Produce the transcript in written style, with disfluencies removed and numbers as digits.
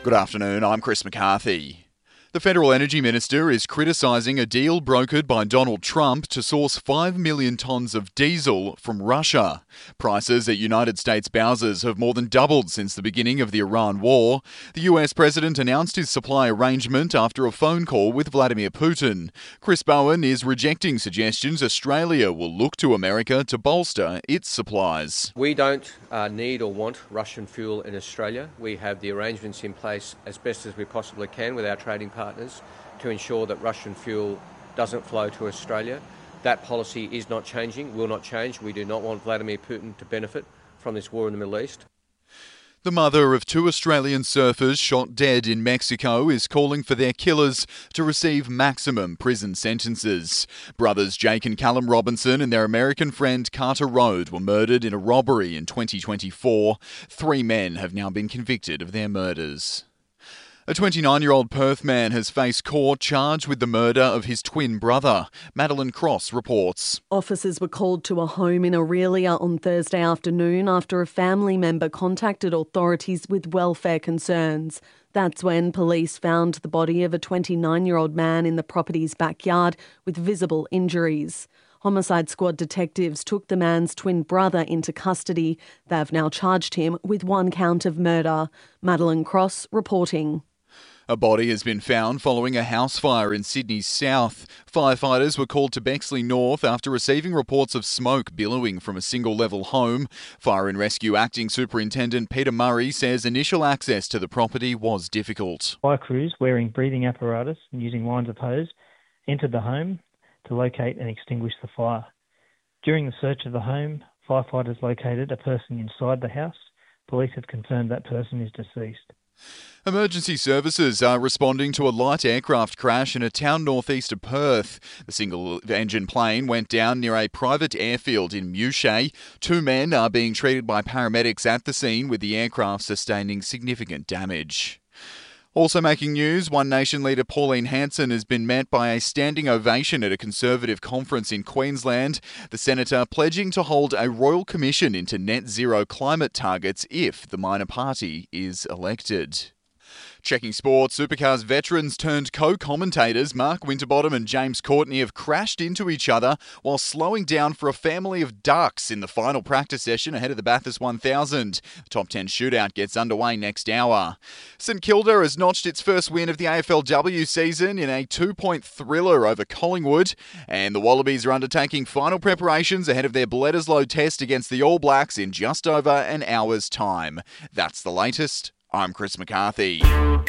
Good afternoon, I'm Chris McCarthy. The Federal Energy Minister is criticising a deal brokered by Donald Trump to source 5 million tonnes of diesel from Russia. Prices at United States bowsers have more than doubled since the beginning of the Iran war. The US President announced his supply arrangement after a phone call with Vladimir Putin. Chris Bowen is rejecting suggestions Australia will look to America to bolster its supplies. We don't need or want Russian fuel in Australia. We have the arrangements in place as best as we possibly can with our trading partners to ensure that Russian fuel doesn't flow to Australia. That policy is not changing, will not change. We do not want Vladimir Putin to benefit from this war in the Middle East. The mother of 2 Australian surfers shot dead in Mexico is calling for their killers to receive maximum prison sentences. Brothers Jake and Callum Robinson and their American friend Carter Road were murdered in a robbery in 2024. 3 men have now been convicted of their murders. A 29-year-old Perth man has faced court charged with the murder of his twin brother. Madeline Cross reports. Officers were called to a home in Aurelia on Thursday afternoon after a family member contacted authorities with welfare concerns. That's when police found the body of a 29-year-old man in the property's backyard with visible injuries. Homicide Squad detectives took the man's twin brother into custody. They've now charged him with 1 count of murder. Madeline Cross reporting. A body has been found following a house fire in Sydney's south. Firefighters were called to Bexley North after receiving reports of smoke billowing from a single-level home. Fire and Rescue Acting Superintendent Peter Murray says initial access to the property was difficult. Fire crews wearing breathing apparatus and using lines of hose entered the home to locate and extinguish the fire. During the search of the home, firefighters located a person inside the house. Police have confirmed that person is deceased. Emergency services are responding to a light aircraft crash in a town northeast of Perth. The single-engine plane went down near a private airfield in Mewshay. 2 men are being treated by paramedics at the scene, with the aircraft sustaining significant damage. Also making news, One Nation leader Pauline Hanson has been met by a standing ovation at a Conservative conference in Queensland. The senator pledging to hold a royal commission into net zero climate targets if the minor party is elected. Checking sports, Supercars veterans turned co-commentators Mark Winterbottom and James Courtney have crashed into each other while slowing down for a family of ducks in the final practice session ahead of the Bathurst 1000. The top 10 shootout gets underway next hour. St Kilda has notched its first win of the AFLW season in a 2-point thriller over Collingwood, and the Wallabies are undertaking final preparations ahead of their Bledisloe test against the All Blacks in just over an hour's time. That's the latest. I'm Chris McCarthy.